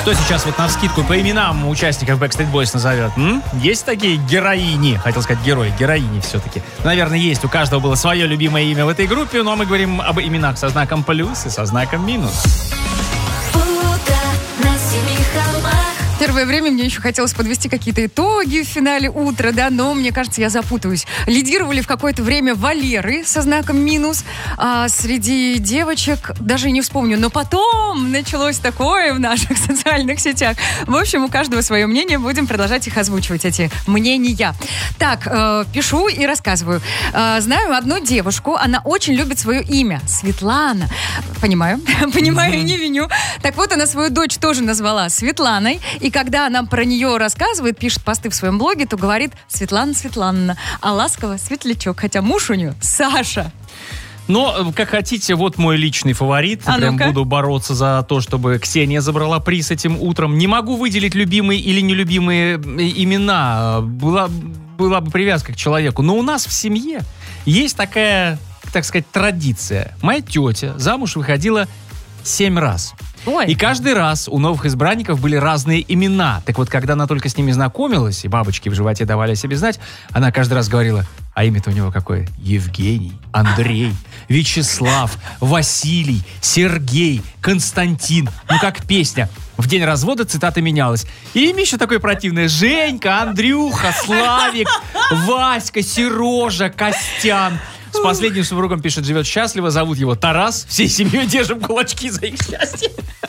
Кто сейчас вот навскидку по именам участников Backstreet Boys назовет? Есть такие героини? Хотел сказать герои, героини все-таки. Наверное, есть. У каждого было свое любимое имя в этой группе, но мы говорим об именах со знаком плюс и со знаком минус. Первое время мне еще хотелось подвести какие-то итоги в финале утра, да, но мне кажется, я запутаюсь. Лидировали в какое-то время Валеры со знаком минус, а среди девочек даже не вспомню, но потом началось такое в наших социальных сетях. В общем, у каждого свое мнение, будем продолжать их озвучивать, эти мнения. Так, пишу и рассказываю. Знаю одну девушку, она очень любит свое имя, Светлана. Понимаю, и не виню. Так вот, она свою дочь тоже назвала Светланой, и когда она про нее рассказывает, пишет посты в своем блоге, то говорит Светлана Светлановна, а ласково Светлячок, хотя муж у нее Саша. Но, как хотите, вот мой личный фаворит. Прям буду бороться за то, чтобы Ксения забрала приз этим утром. Не могу выделить любимые или нелюбимые имена. Была бы привязка к человеку. Но у нас в семье есть такая, так сказать, традиция. Моя тетя замуж выходила 7 раз. Ой. И каждый раз у новых избранников были разные имена. Так вот, когда она только с ними знакомилась, и бабочки в животе давали о себе знать, она каждый раз говорила, а имя-то у него какое? Евгений, Андрей, Вячеслав, Василий, Сергей, Константин. Ну, как песня. В день развода цитата менялась. И имя еще такое противное. Женька, Андрюха, Славик, Васька, Сережа, Костян. С последним супругом, пишет, живет счастливо, зовут его Тарас. Всей семьей держим кулачки за их счастье.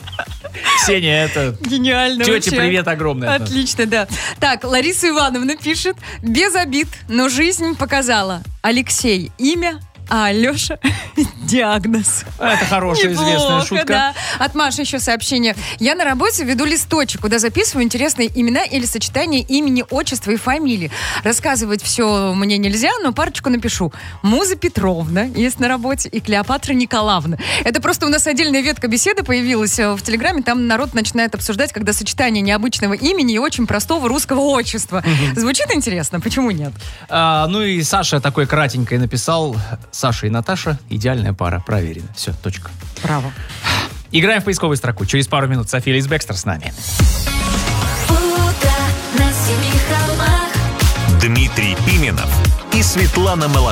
Ксения, это... Гениально. Тете привет огромное. Отлично, да. Так, Лариса Ивановна пишет, без обид, но жизнь показала. Алексей — имя, а Алеша — диагноз. Это хорошая, неплохо, известная шутка. Да. От Маши еще сообщение. Я на работе веду листочек, куда записываю интересные имена или сочетания имени, отчества и фамилии. Рассказывать все мне нельзя, но парочку напишу. Муза Петровна есть на работе и Клеопатра Николаевна. Это просто у нас отдельная ветка беседы появилась в Телеграме. Там народ начинает обсуждать, когда сочетание необычного имени и очень простого русского отчества. Звучит интересно, почему нет? Ну и Саша такой кратенькое написал. Саша и Наташа — идеальная пара. Проверено. Все, точка. Браво. Играем в поисковую строку. Через пару минут София Лисбекстер с нами. Дмитрий Пименов и Светлана Молодцова.